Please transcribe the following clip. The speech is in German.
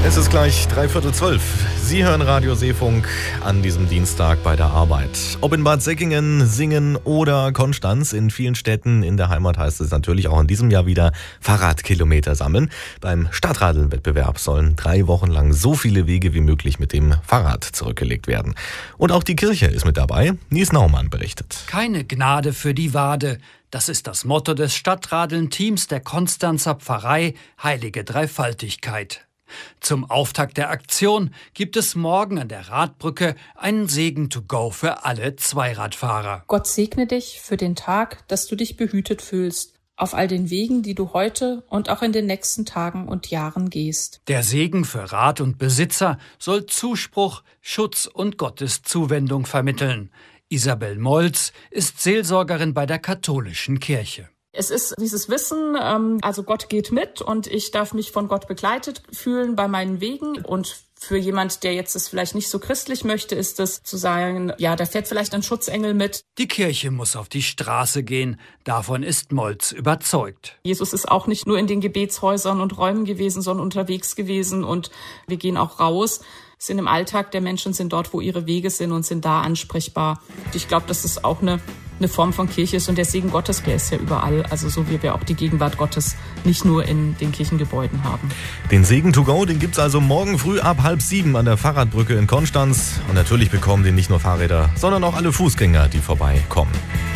Es ist gleich 11:45. Sie hören Radio Seefunk an diesem Dienstag bei der Arbeit. Ob in Bad Säckingen, Singen oder Konstanz, in vielen Städten in der Heimat heißt es natürlich auch in diesem Jahr wieder Fahrradkilometer sammeln. Beim Stadtradeln-Wettbewerb sollen 3 Wochen lang so viele Wege wie möglich mit dem Fahrrad zurückgelegt werden. Und auch die Kirche ist mit dabei. Nies Naumann berichtet. Keine Gnade für die Wade. Das ist das Motto des Stadtradeln-Teams der Konstanzer Pfarrei Heilige Dreifaltigkeit. Zum Auftakt der Aktion gibt es morgen an der Radbrücke einen Segen to go für alle Zweiradfahrer. Gott segne dich für den Tag, dass du dich behütet fühlst, auf all den Wegen, die du heute und auch in den nächsten Tagen und Jahren gehst. Der Segen für Rad und Besitzer soll Zuspruch, Schutz und Gottes Zuwendung vermitteln. Isabel Molz ist Seelsorgerin bei der katholischen Kirche. Es ist dieses Wissen, also Gott geht mit und ich darf mich von Gott begleitet fühlen bei meinen Wegen. Und für jemand, der jetzt es vielleicht nicht so christlich möchte, ist es zu sagen, ja, da fährt vielleicht ein Schutzengel mit. Die Kirche muss auf die Straße gehen. Davon ist Molz überzeugt. Jesus ist auch nicht nur in den Gebetshäusern und Räumen gewesen, sondern unterwegs gewesen. Und wir gehen auch raus, sind im Alltag der Menschen, sind dort, wo ihre Wege sind und sind da ansprechbar. Und ich glaube, dass es auch eine Form von Kirche ist und der Segen Gottes, der ist ja überall. Also so wie wir auch die Gegenwart Gottes nicht nur in den Kirchengebäuden haben. Den Segen to go, den gibt's also morgen früh ab 6:30 an der Fahrradbrücke in Konstanz. Und natürlich bekommen den nicht nur Fahrräder, sondern auch alle Fußgänger, die vorbeikommen.